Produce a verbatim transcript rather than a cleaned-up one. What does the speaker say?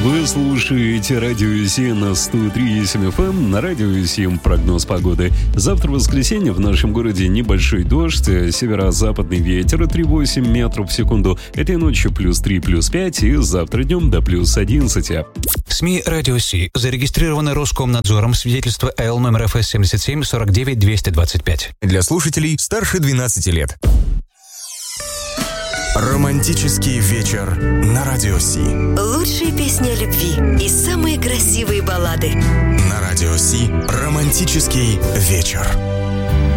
Вы слушаете Радио семь на сто три и семь эф эм. На Радио семь прогноз погоды. Завтра воскресенье в нашем городе небольшой дождь, северо-западный ветер три целых восемь десятых метров в секунду. Этой ночью плюс три, плюс пять и завтра днем до плюс одиннадцать. СМИ «Радио Си» зарегистрированы Роскомнадзором. Свидетельство эл номер эф эс семьдесят семь сорок девять двести двадцать пять. Для слушателей старше двенадцати лет. Романтический вечер на Радио Си. Лучшие песни о любви и самые красивые баллады. На Радио Си романтический вечер.